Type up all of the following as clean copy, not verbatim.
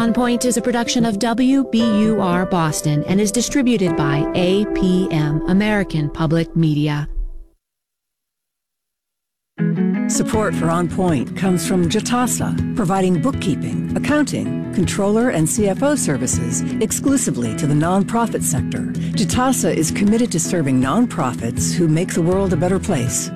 On Point is a production of WBUR Boston and is distributed by APM, American Public Media. Support for On Point comes from Jitasa, providing bookkeeping, accounting, controller, and CFO services exclusively to the nonprofit sector. Jitasa is committed to serving nonprofits who make the world a better place.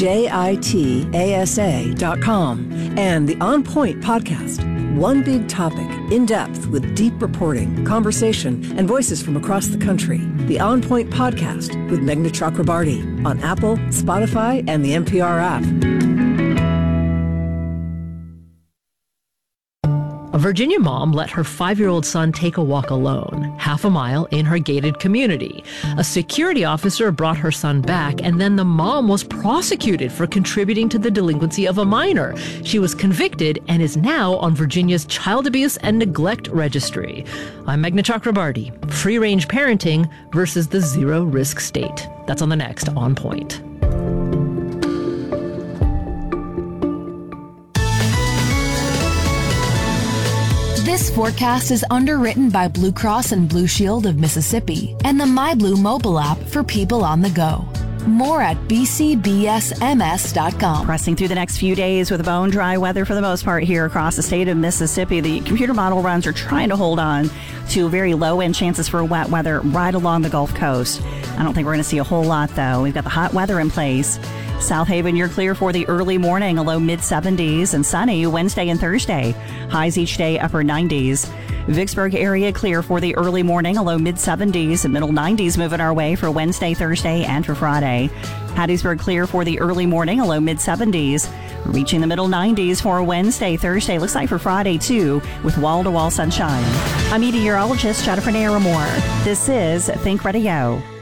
JITASA.com and the On Point podcast. One big topic, in depth with deep reporting, conversation, and voices from across the country. The On Point podcast with Meghna Chakrabarti on Apple, Spotify, and the NPR app. A Virginia mom let her 5-year-old son take a walk alone, half a mile in her gated community. A security officer brought her son back, and then the mom was prosecuted for contributing to the delinquency of a minor. She was convicted and is now on Virginia's Child Abuse and Neglect Registry. I'm Meghna Chakrabarti. Free-range parenting versus the zero-risk state. That's on the next On Point. This forecast is underwritten by Blue Cross and Blue Shield of Mississippi and the MyBlue mobile app for people on the go. More at bcbsms.com. Pressing through the next few days with bone dry weather for the most part here across the state of Mississippi. The computer model runs are trying to hold on to very low end chances for wet weather right along the Gulf Coast. I don't think we're going to see a whole lot, though. We've got the hot weather in place. South Haven, you're clear for the early morning, a low mid-70s, and sunny Wednesday and Thursday. Highs each day, upper 90s. Vicksburg area clear for the early morning, a low mid-70s and middle 90s moving our way for Wednesday, Thursday, and for Friday. Hattiesburg clear for the early morning, a low mid-70s. Reaching the middle 90s for Wednesday, Thursday. Looks like for Friday, too, with wall-to-wall sunshine. I'm meteorologist Jennifer Naramore. This is Think Radio.